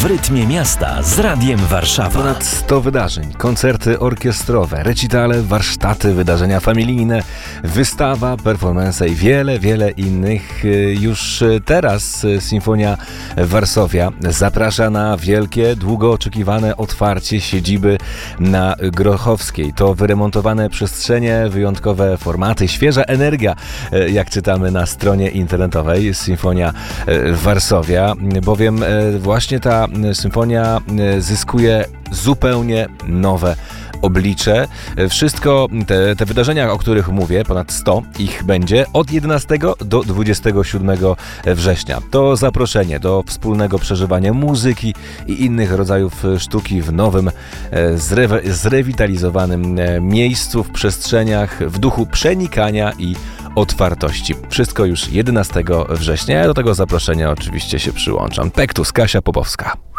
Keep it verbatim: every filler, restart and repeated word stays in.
W rytmie miasta z Radiem Warszawa. Ponad sto wydarzeń, koncerty orkiestrowe, recitale, warsztaty, wydarzenia familijne, wystawa, performance i wiele, wiele innych. Już teraz Sinfonia Varsovia zaprasza na wielkie, długo oczekiwane otwarcie siedziby na Grochowskiej. To wyremontowane przestrzenie, wyjątkowe formaty, świeża energia, jak czytamy na stronie internetowej Sinfonia Varsovia, bowiem właśnie ta symfonia zyskuje zupełnie nowe oblicze. Wszystko te, te wydarzenia, o których mówię, ponad sto ich będzie od jedenastego do dwudziestego siódmego września. To zaproszenie do wspólnego przeżywania muzyki i innych rodzajów sztuki w nowym, zre, zrewitalizowanym miejscu, w przestrzeniach, w duchu przenikania i otwartości. Wszystko już jedenastego września. Ja do tego zaproszenia oczywiście się przyłączam. Pektus, Kasia Popowska.